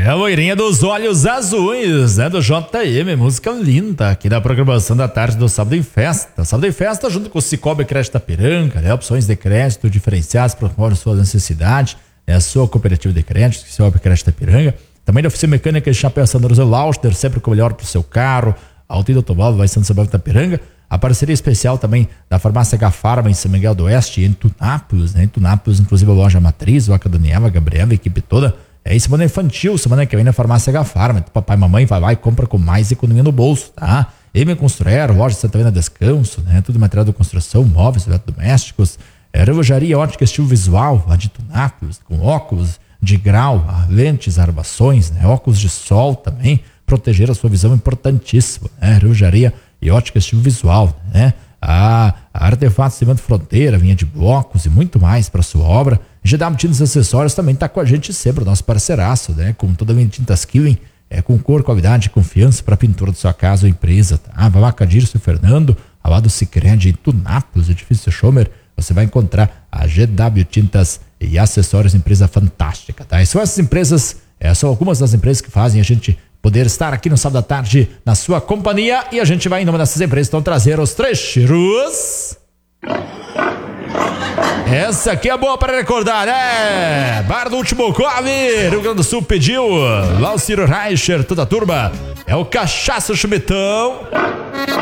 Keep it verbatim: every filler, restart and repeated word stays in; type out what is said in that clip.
É a loirinha dos olhos azuis, né? Do J M, música linda aqui na programação da tarde do Sábado em Festa. Sábado em Festa junto com o Cicobi Crédito Itapiranga, né? Opções de crédito diferenciadas para a sua necessidade, né? A sua cooperativa de crédito, Cicobi Crédito Itapiranga. Também da oficina mecânica de Chapéu Sandro Lauster, sempre com o melhor para o seu carro. Alto Automóvel, vai Santo Samuel Itapiranga. A parceria especial também da Farmácia Gafarma em São Miguel do Oeste e em Tunápolis, né? Em Tunápolis, inclusive a loja matriz, Vaca Daniela, Gabriela, a equipe toda. É aí semana infantil, semana que vem na Farmácia Gafarma. Então, papai e mamãe vai lá e compra com mais economia no bolso, tá? M Construir, loja de Santa Helena Descanso, né? Tudo material de construção, móveis, eletrodomésticos. É, relojaria ótica estilo visual, lá de Tunápolis, com óculos de grau, lentes, armações, né? Óculos de sol também. Proteger a sua visão é importantíssimo, né? Relojaria e ótica estilo visual, né? A, a Artefatos Cimento Fronteira, vinha de blocos e muito mais para sua obra. G W Tintas Acessórios também está com a gente sempre, o nosso parceiraço, né? Com toda a linha de tintas Killing, é, com cor, qualidade e confiança para a pintura da sua casa ou empresa, tá? Vai lá, Cadírcio Fernando, ao lado do Sicredi, em Tunápolis, edifício Schomer, você vai encontrar a G W Tintas e Acessórios, empresa fantástica, tá? E são essas empresas, é, são algumas das empresas que fazem a gente poder estar aqui no sábado à tarde na sua companhia, e a gente vai em nome dessas empresas então trazer os trecheiros. Essa aqui é boa para recordar, é Bar do Último Come, Rio Grande do Sul pediu, lá o Ciro Reicher, toda a turma, é o Cachaça Chumitão.